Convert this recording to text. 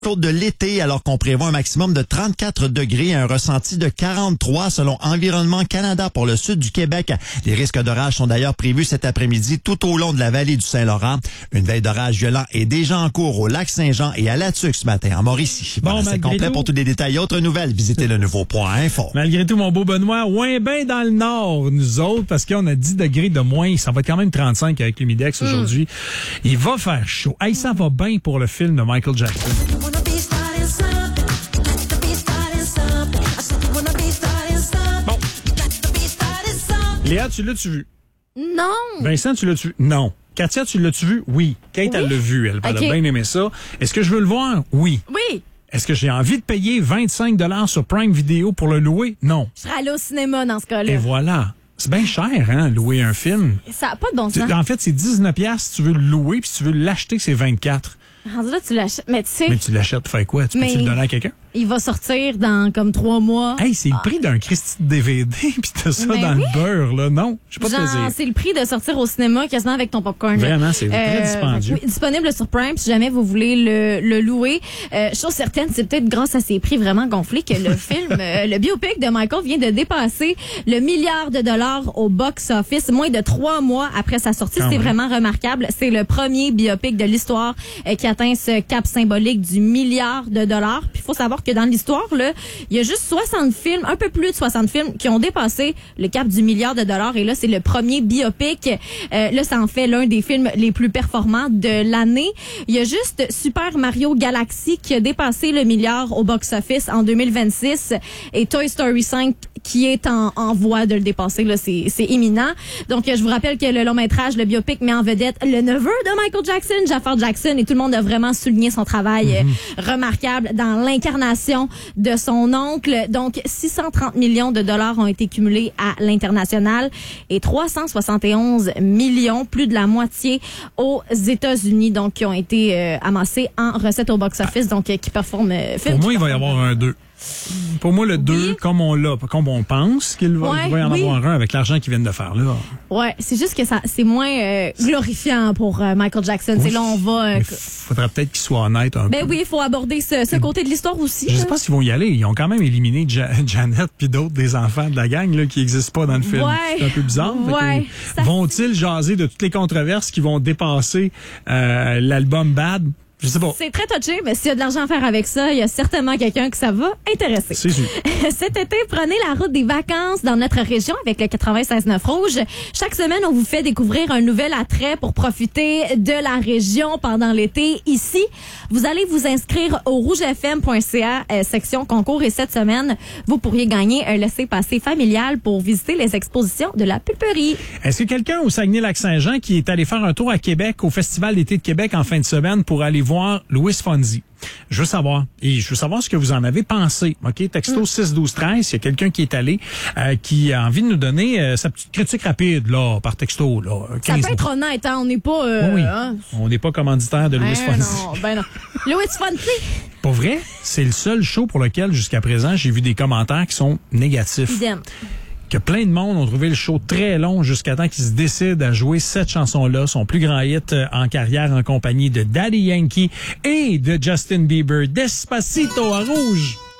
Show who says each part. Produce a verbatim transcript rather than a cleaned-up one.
Speaker 1: Côte de l'été, alors qu'on prévoit un maximum de trente-quatre degrés et un ressenti de quarante-trois selon Environnement Canada pour le sud du Québec. Les risques d'orage sont d'ailleurs prévus cet après-midi tout au long de la vallée du Saint-Laurent. Une veille d'orage violent est déjà en cours au lac Saint-Jean et à Latuc ce matin en Mauricie.
Speaker 2: Bon,
Speaker 1: Voilà, c'est complet
Speaker 2: tout,
Speaker 1: pour tous les détails et autres nouvelles. Visitez le nouveau point info.
Speaker 2: Malgré tout, mon beau Benoît, moins bien dans le nord, nous autres, parce qu'on a dix degrés de moins. Ça va être quand même trente-cinq avec l'humidex mm. aujourd'hui. Il va faire chaud. Hey, ça va bien pour le film de Michael Jackson. Bon. Léa, tu l'as-tu vu?
Speaker 3: Non.
Speaker 2: Vincent, tu l'as-tu vu? Non. Katia, tu l'as-tu vu? Oui. Kate, oui. Elle l'a vu. Elle, elle okay. a bien aimé ça. Est-ce que je veux le voir? Oui.
Speaker 3: Oui.
Speaker 2: Est-ce que j'ai envie de payer vingt-cinq dollars sur Prime Video pour le louer? Non.
Speaker 3: Je serais allé au cinéma dans ce cas-là.
Speaker 2: Et voilà. C'est bien cher, hein, louer un film.
Speaker 3: Ça n'a pas de bon sens.
Speaker 2: En fait, c'est dix-neuf dollars si tu veux le louer, puis si tu veux l'acheter, c'est vingt-quatre.
Speaker 3: Rendu là, tu l'achètes. Mais tu sais.
Speaker 2: Mais tu l'achètes pour faire quoi? Tu peux-tu le donner à quelqu'un?
Speaker 3: Il va sortir dans comme trois mois.
Speaker 2: Hey, c'est ah. le prix d'un Christy de D V D, puis t'as ça
Speaker 3: mais
Speaker 2: dans
Speaker 3: oui.
Speaker 2: le beurre, là. Non, je sais pas
Speaker 3: Genre,
Speaker 2: te dire.
Speaker 3: C'est le prix de sortir au cinéma quasiment avec ton popcorn.
Speaker 2: Vraiment, c'est euh, très dispendieux.
Speaker 3: Oui, disponible sur Prime si jamais vous voulez le, le louer. Euh, chose certaine, c'est peut-être grâce à ces prix vraiment gonflés que le film, euh, le biopic de Michael vient de dépasser le milliard de dollars au box-office, moins de trois mois après sa sortie. C'est vraiment remarquable. C'est le premier biopic de l'histoire euh, qui atteint ce cap symbolique du milliard de dollars. Puis il faut savoir que dans l'histoire, là, il y a juste soixante films, un peu plus de soixante films qui ont dépassé le cap du milliard de dollars. Et là, c'est le premier biopic. Euh, là, ça en fait l'un des films les plus performants de l'année. Il y a juste Super Mario Galaxy qui a dépassé le milliard au box-office en deux mille vingt-six et Toy Story cinq qui est en, en voie de le dépasser. Là, c'est, c'est imminent. Donc, je vous rappelle que le long-métrage, le biopic, met en vedette le neveu de Michael Jackson, Jafar Jackson, et tout le monde a vraiment souligné son travail mm-hmm. euh, remarquable dans l'incarnation de son oncle. Donc, six cent trente millions de dollars ont été cumulés à l'international et trois cent soixante et onze millions, plus de la moitié aux États-Unis, donc qui ont été euh, amassés en recettes au box-office, donc euh, qui performent. Euh,
Speaker 2: Pour moi, il va y avoir un deux. Pour moi, le deux,
Speaker 3: oui.
Speaker 2: comme on l'a, comme on pense qu'il va,
Speaker 3: ouais,
Speaker 2: il va y en
Speaker 3: oui.
Speaker 2: avoir un avec l'argent qu'ils viennent de faire là.
Speaker 3: Ouais, c'est juste que ça, c'est moins euh, glorifiant pour euh, Michael Jackson. Oui. C'est là on va.
Speaker 2: Il euh, faudrait peut-être qu'il soit honnête un
Speaker 3: ben
Speaker 2: peu.
Speaker 3: Ben oui, il faut aborder ce, ce côté de l'histoire aussi.
Speaker 2: Je
Speaker 3: là.
Speaker 2: sais pas s'ils vont y aller. Ils ont quand même éliminé ja- Janet puis d'autres des enfants de la gang là qui n'existent pas dans le film.
Speaker 3: Ouais.
Speaker 2: C'est un peu bizarre.
Speaker 3: Ouais.
Speaker 2: Que, vont-ils jaser de toutes les controverses qui vont dépasser euh, l'album Bad? Je sais pas.
Speaker 3: C'est très touché, mais s'il y a de l'argent à faire avec ça, il y a certainement quelqu'un que ça va intéresser.
Speaker 2: C'est sûr.
Speaker 3: Cet été, prenez la route des vacances dans notre région avec le quatre-vingt-seize neuf Rouge. Chaque semaine, on vous fait découvrir un nouvel attrait pour profiter de la région pendant l'été. Ici, vous allez vous inscrire au rouge f m point c a euh, section concours et cette semaine, vous pourriez gagner un laissez-passer familial pour visiter les expositions de la pulperie.
Speaker 2: Est-ce que quelqu'un au Saguenay-Lac-Saint-Jean qui est allé faire un tour à Québec au Festival d'été de Québec en fin de semaine pour aller voir Louis Fonzi? Je veux savoir. Et je veux savoir ce que vous en avez pensé. OK? Texto mm. six douze treize, il y a quelqu'un qui est allé, euh, qui a envie de nous donner euh, sa petite critique rapide, là, par texto, là.
Speaker 3: Ça peut être honnête, hein? On n'est pas... Euh,
Speaker 2: oui, oui.
Speaker 3: Hein?
Speaker 2: On n'est pas commanditaire de Louis
Speaker 3: ben
Speaker 2: Fonzi.
Speaker 3: Non, ben non. Louis Fonzi!
Speaker 2: Pour vrai, c'est le seul show pour lequel, jusqu'à présent, j'ai vu des commentaires qui sont négatifs.
Speaker 3: Idem.
Speaker 2: Que plein de monde ont trouvé le show très long jusqu'à temps qu'il se décide à jouer cette chanson-là, son plus grand hit en carrière en compagnie de Daddy Yankee et de Justin Bieber, Despacito à Rouge.